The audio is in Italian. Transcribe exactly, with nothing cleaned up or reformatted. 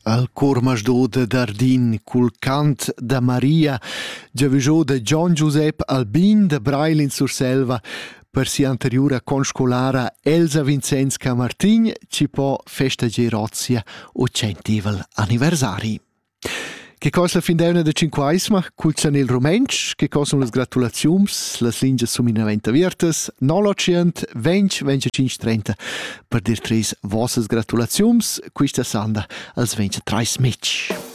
al cor masdò de Dardin cul cant da Maria, giavisciò de Gian Giuseppe Albin de Brailin sur Selva, per si anteriura conscolara Elsa Vincenz Camartin, ci po festa gerozia o centivel anniversari. Che cosa la fin d'euna de cinquaisma, cul Zanel Rumensch, che cosa sono le gratulazions, las linges suminamente viertes, nolocient, vench, venticinque trenta, per dir tres vossas gratulazions, quista sanda als venti trais mitch.